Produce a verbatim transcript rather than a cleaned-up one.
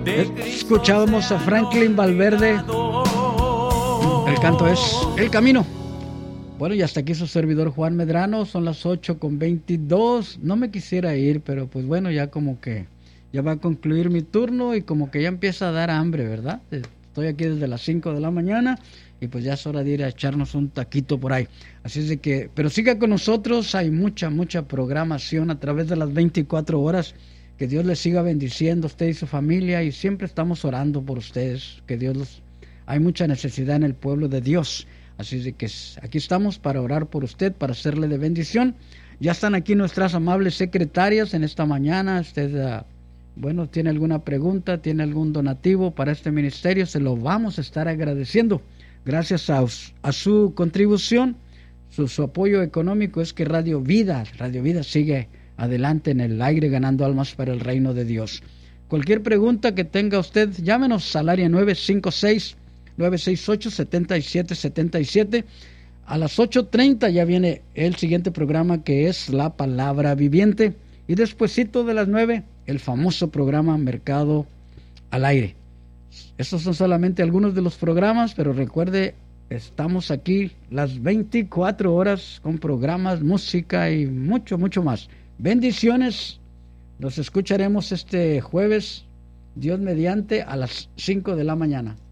Escuchábamos a Franklin Valverde. El canto es El Camino. Bueno, y hasta aquí su servidor Juan Medrano. Son las ocho con veintidós. No me quisiera ir, pero pues bueno, ya como que ya va a concluir mi turno y como que ya empieza a dar hambre, ¿verdad? Estoy aquí desde las cinco de la mañana y pues ya es hora de ir a echarnos un taquito por ahí. Así es de que, pero siga con nosotros, hay mucha, mucha programación a través de las veinticuatro horas. Que Dios les siga bendiciendo a usted y su familia, y siempre estamos orando por ustedes, que Dios los... Hay mucha necesidad en el pueblo de Dios, así es de que aquí estamos para orar por usted, para hacerle de bendición. Ya están aquí nuestras amables secretarias en esta mañana. Usted, uh, bueno, tiene alguna pregunta, tiene algún donativo para este ministerio, se lo vamos a estar agradeciendo. Gracias a, a su contribución, su, su apoyo económico es que Radio Vida, Radio Vida sigue adelante en el aire ganando almas para el reino de Dios. Cualquier pregunta que tenga usted, llámenos al área nueve cinco seis, nueve seis ocho, siete siete siete siete. A las ocho treinta ya viene el siguiente programa, que es La Palabra Viviente, y despuesito de las nueve el famoso programa Mercado al Aire. Estos son solamente algunos de los programas, pero recuerde, estamos aquí las veinticuatro horas con programas, música y mucho, mucho más. Bendiciones, nos escucharemos este jueves, Dios mediante, a las cinco de la mañana.